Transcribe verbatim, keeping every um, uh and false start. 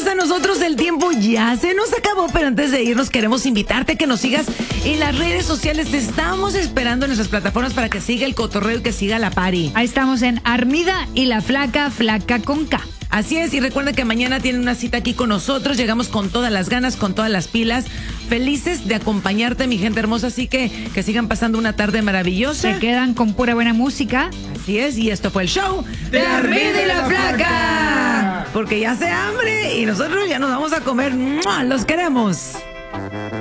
irnos a nosotros, el tiempo ya se nos acabó, pero antes de irnos queremos invitarte a que nos sigas en las redes sociales. Te estamos esperando en nuestras plataformas para que siga el cotorreo y que siga la party. Ahí estamos en Armida y la Flaca, Flaca con K. Así es, y recuerda que mañana tienen una cita aquí con nosotros. Llegamos con todas las ganas, con todas las pilas. Felices de acompañarte, mi gente hermosa. Así que que sigan pasando una tarde maravillosa. Se quedan con pura buena música. Así es, y esto fue el show de Armida y la Flaca. Porque ya hace hambre y nosotros ya nos vamos a comer. ¡Mua! ¡Los queremos!